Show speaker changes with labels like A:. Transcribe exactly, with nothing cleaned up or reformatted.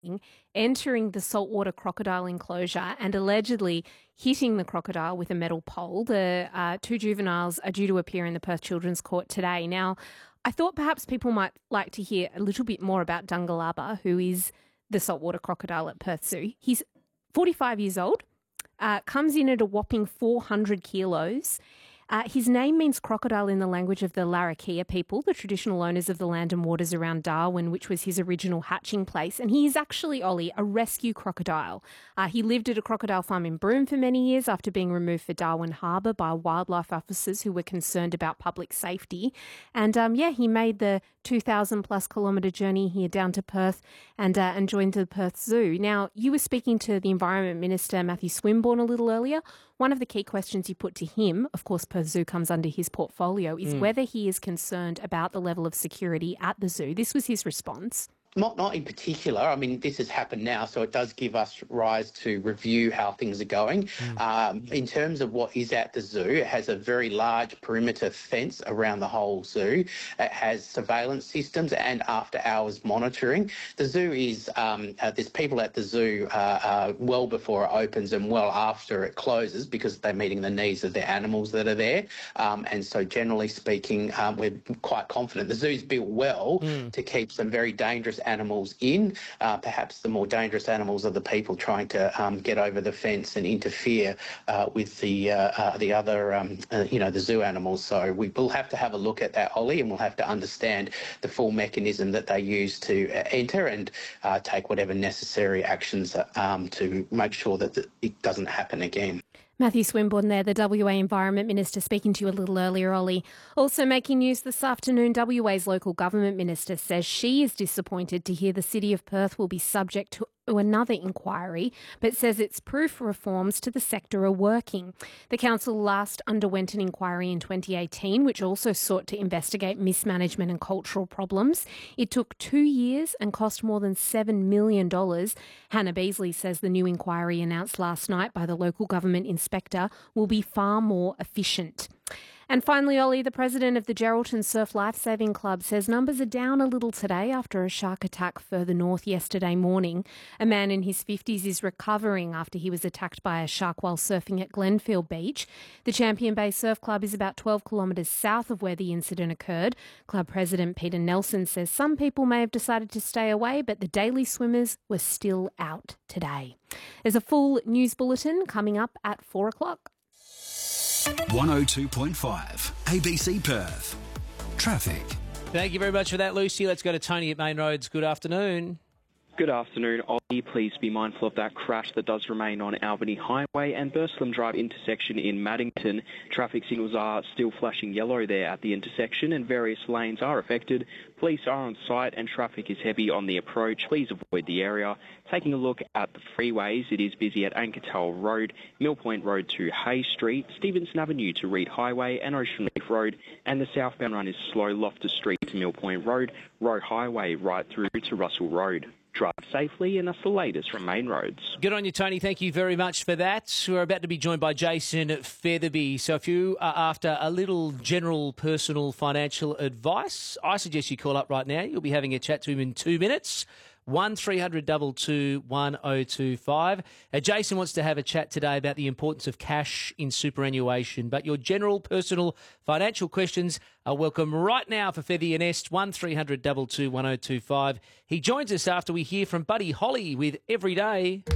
A: entering the saltwater crocodile enclosure and allegedly hitting the crocodile with a metal pole. The uh, two juveniles are due to appear in the Perth Children's Court today. Now, I thought perhaps people might like to hear a little bit more about Dungalaba, who is the saltwater crocodile at Perth Zoo. He's forty-five years old, uh, comes in at a whopping four hundred kilos. Uh, his name means crocodile in the language of the Larrakia people, the traditional owners of the land and waters around Darwin, which was his original hatching place. And he is actually, Ollie, a rescue crocodile. Uh, he lived at a crocodile farm in Broome for many years after being removed for Darwin Harbour by wildlife officers who were concerned about public safety. And, um, yeah, he made the two thousand plus kilometre journey here down to Perth and, uh, and joined the Perth Zoo. Now, you were speaking to the Environment Minister, Matthew Swinburne, a little earlier. One of the key questions you put to him, of course, Perth Zoo comes under his portfolio, is mm. whether he is concerned about the level of security at the zoo. This was his response.
B: Not, not in particular. I mean, this has happened now, so it does give us rise to review how things are going. Mm. Um, in terms of what is at the zoo, it has a very large perimeter fence around the whole zoo. It has surveillance systems and after-hours monitoring. The zoo is, um, uh, there's people at the zoo uh, uh, well before it opens and well after it closes because they're meeting the needs of the animals that are there. Um, and so generally speaking, um, we're quite confident. The zoo's built well mm. to keep some very dangerous animals in. Uh, perhaps the more dangerous animals are the people trying to um, get over the fence and interfere uh, with the uh, uh, the other, um, uh, you know, the zoo animals. So we will have to have a look at that, Ollie, and we'll have to understand the full mechanism that they use to uh, enter and uh, take whatever necessary actions um, to make sure that it doesn't happen again.
A: Matthew Swinburne there, the W A Environment Minister, speaking to you a little earlier, Ollie. Also making news this afternoon, W A's local government minister says she is disappointed to hear the City of Perth will be subject to another inquiry, but says its proof reforms to the sector are working. The council last underwent an inquiry in twenty eighteen, which also sought to investigate mismanagement and cultural problems. It took two years and cost more than seven million dollars. Hannah Beasley says the new inquiry announced last night by the local government inspector will be far more efficient. And finally, Ollie, the president of the Geraldton Surf Lifesaving Club, says numbers are down a little today after a shark attack further north yesterday morning. A man in his fifties is recovering after he was attacked by a shark while surfing at Glenfield Beach. The Champion Bay Surf Club is about twelve kilometres south of where the incident occurred. Club president Peter Nelson says some people may have decided to stay away, but the daily swimmers were still out today. There's a full news bulletin coming up at four o'clock.
C: one oh two point five A B C Perth. Traffic.
D: Thank you very much for that, Lucy. Let's go to Tony at Main Roads. Good afternoon.
E: Good afternoon, Ollie. Please be mindful of that crash that does remain on Albany Highway and Burslem Drive intersection in Maddington. Traffic signals are still flashing yellow there at the intersection and various lanes are affected. Police are on site and traffic is heavy on the approach. Please avoid the area. Taking a look at the freeways, it is busy at Ankertell Road, Mill Point Road to Hay Street, Stevenson Avenue to Reed Highway and Ocean Reef Road, and the southbound run is slow Loftus Street to Mill Point Road, Road Highway right through to Russell Road. Drive safely, and that's the latest from Main Roads.
D: Good on you, Tony. Thank you very much for that. We're about to be joined by Jason Featherby. So if you are after a little general personal financial advice, I suggest you call up right now. You'll be having a chat to him in two minutes. one three hundred two two one oh two five. Uh, Jason wants to have a chat today about the importance of cash in superannuation, but your general personal financial questions are welcome right now for Feathy and Est, one three hundred two two one oh two five. He joins us after we hear from Buddy Holly with Every Day.